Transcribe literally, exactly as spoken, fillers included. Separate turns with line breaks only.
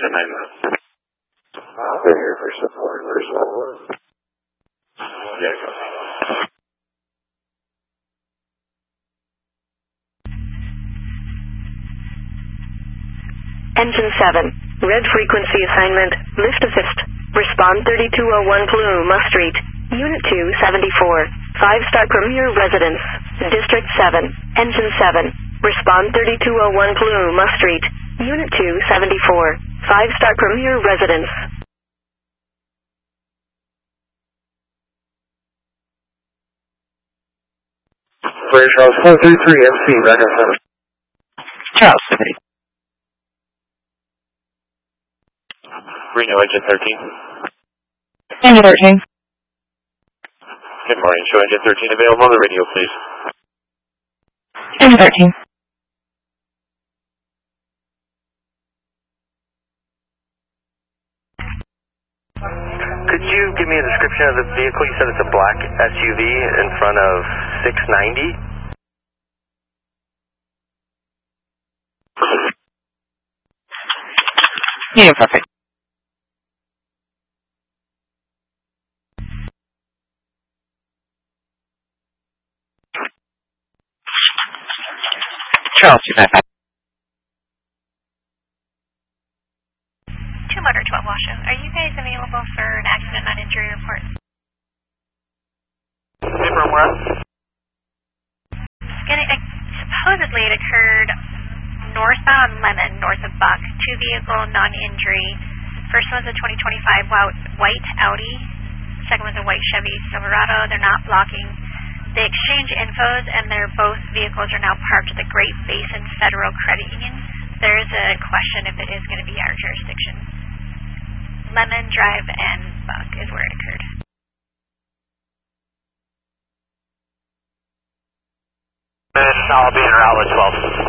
Send nine one.
We're here for support. Where's one one?
Yeah, go.
Engine seven, red frequency assignment, lift assist. Respond thirty-two oh one Paluma Street, Unit two seventy-four, five star Premier Residence, District seven, Engine seven. Respond thirty-two oh one Paluma Street, Unit two seventy-four, five star Premier Residence.
British Charles four three three M C, back on seven.
Charles, City.
Reno, engine thirteen.
Engine thirteen.
Good morning, show engine thirteen available on the radio, please.
Engine thirteen.
Could you give me a description of the vehicle? You said it's a black S U V in front of six ninety.
Yeah, perfect. Charles, two five five.
Two Motor twelve Washoe. Are you guys available for an accident not injury report?
From where?
It's gonna, uh, supposedly it occurred northbound Lemon, north of Buck. Two vehicle non-injury. First one's a twenty twenty-five white Audi. Second one's a white Chevy Silverado. They're not blocking. They exchange infos, and their both vehicles are now parked at the Great Basin Federal Credit Union. There is a question if it is going to be our jurisdiction. Lemon Drive and Buck is where it occurred.
And I'll be in route with twelve.